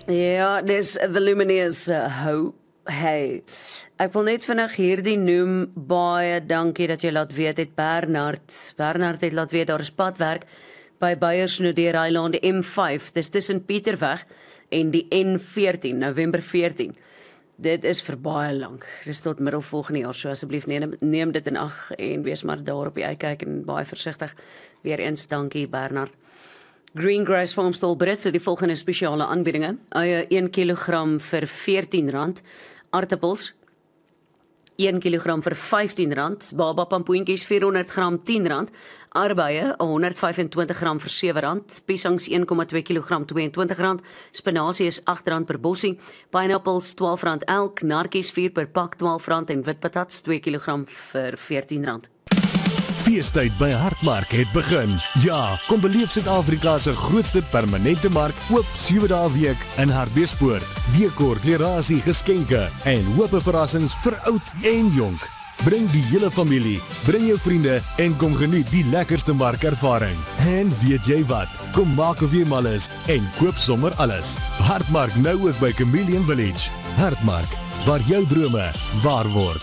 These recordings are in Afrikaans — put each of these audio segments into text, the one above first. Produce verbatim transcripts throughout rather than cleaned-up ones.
Ja, dis The Lumineers uh, Ho, Hey. Ek wil net vinnig hierdie noem, baie dankie dat jy laat weet, het Bernard, Bernard het laat weet, daar is padwerk by Beiersnodeer-eiland, die M vyf, dis tussen Pieterweg en die N veertien, November veertien. Dit is vir baie lank, dis tot middel volgende jaar, so asseblief neem, neem dit in ag en wees maar daar op die uitkyk en baie versigtig. Weer eens, dankie Bernard. Greengrass Farmstall Brits het die volgende spesiale aanbiedinge, eie een kilogram vir veertien rand, aartappels een kilogram vir vyftien rand, baba pampoentjies vierhonderd gram tien rand, arbeie honderd vyf en twintig gram vir sewe rand, piesangs een komma twee kilogram twee en twintig rand, spinasie is agt rand per bossie, pineappels twaalf rand elk, narkies vier per pak twaalf rand en witpatats twee kilogram vir veertien rand. Feestyd by Hartmark het begin. Ja, kom beleef Suid-Afrika se grootste permanente mark oop sewe dae week in Hartbeespoort. Dekor, klerasie, geskenke en hoope verrassings vir oud en jonk. Bring die hele familie, bring jou vriende en kom geniet die lekkerste markervaring. En weet jy wat? Kom maak of jy mal is en koop sommer alles. Hartmark nou ook by Chameleon Village. Hartmark, waar jou drome waar word.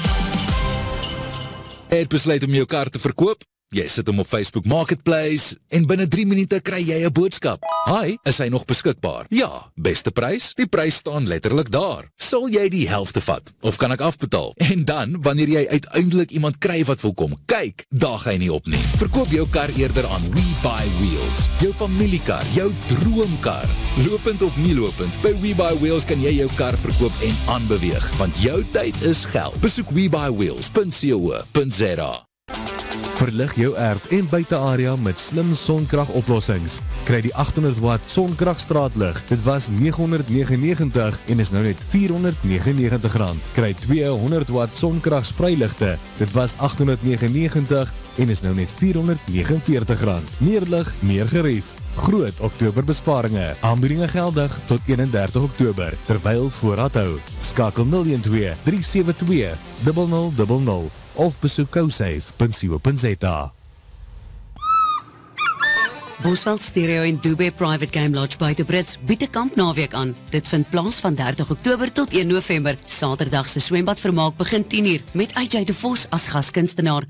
Het besluit om jou kar te verkoop? Jy sit hom op Facebook Marketplace en binne drie minute kry jy 'n boodskap. Hi, is hy nog beskikbaar? Ja, beste prys? Die prys staan letterlik daar. Sal jy die helfte vat? Of kan ek afbetaal? En dan, wanneer jy uiteindelik iemand kry wat wil kom kyk, daag hy nie op nie. Verkoop jou kar eerder aan We Buy Wheels. Jou familiekar, jou droomkar. Lopend of nie lopend, by We Buy Wheels kan jy jou kar verkoop en aanbeweeg, want jou tyd is geld. Besoek we buy wheels punt co punt za. Verlig jou erf en buitearea met slim sonkragoplossings. Kry die agthonderd watt sonkragstraatlig. Dit was neghonderd negenennegentig en is nou net vierhonderd negenennegentig rand. Kry twee honderd watt sonkragspreiligte. Dit was agthonderd negenennegentig en is nou net vierhonderd negenenveertig rand. Meer lig, meer gerief. Groot oktoberbesparinge. Aanbiedinge geldig tot eenendertig Oktober, terwyl voorraad hou. Skakel nul een twee drie sewe twee nul nul nul nul of besoek cosafe punt co punt za. Bosveld Stereo en Dubai Private Game Lodge buite Brits bied 'n kampnaweek aan. Dit vind plaas van dertig Oktober tot een November. Saterdag se swembadvermaak begin tien uur met A J de Vos as gaskunstenaar.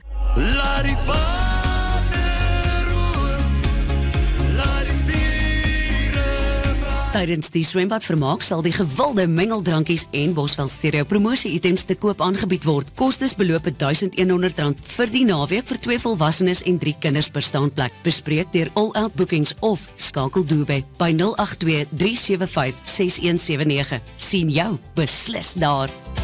Tydens die swembadvermaak sal die gewilde mengeldrankies en Bosveld Stereo promosie-items te koop aangebied word. Kostes beloop duisend honderd rand vir die naweek vir twee volwassenes en drie kinders per staanplek. Bespreek deur All Out Bookings of skakel Dubai by nul agt twee drie sewe vyf ses een sewe nege. Sien jou beslis daar.